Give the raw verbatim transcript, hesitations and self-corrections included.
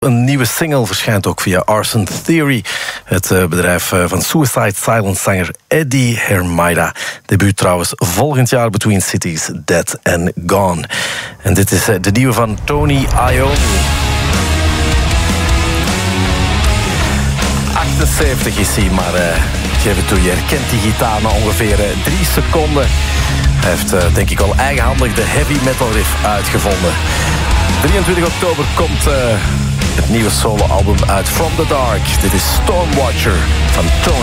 Een nieuwe single verschijnt ook via Arson Theory, het uh, bedrijf uh, van Suicide Silence-zanger Eddie Hermida. Debuut trouwens volgend jaar, Between Cities, Dead and Gone. En dit is uh, de nieuwe van Tony Iommi. achtenzeventig is hij, maar uh, geef het toe, je herkent die gitaar na ongeveer uh, drie seconden. Hij heeft uh, denk ik al eigenhandig de heavy metal riff uitgevonden. drieëntwintig oktober komt uh, het nieuwe soloalbum uit From the Dark. Dit is Stormwatcher van Tony